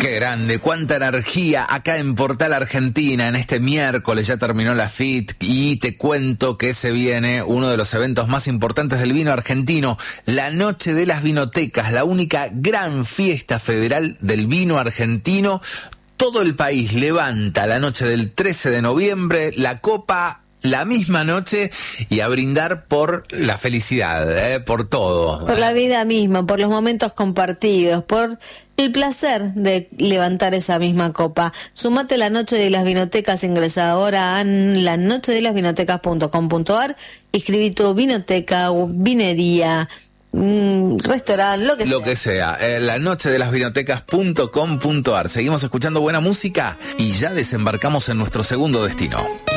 Qué grande, cuánta energía acá en Portal Argentina. En este miércoles ya terminó la FIT y te cuento que se viene uno de los eventos más importantes del vino argentino, la Noche de las Vinotecas, la única gran fiesta federal del vino argentino. Todo el país levanta la noche del 13 de noviembre la copa la misma noche y a brindar por la felicidad, por todo. Por la vida misma, por los momentos compartidos, por el placer de levantar esa misma copa. Sumate la Noche de las Vinotecas, ingresa ahora a lanochedelasvinotecas.com.ar, inscribí tu vinoteca, vinería, restaurante, lo que sea. La noche de las vinotecas.com.ar. Seguimos escuchando buena música y ya desembarcamos en nuestro segundo destino.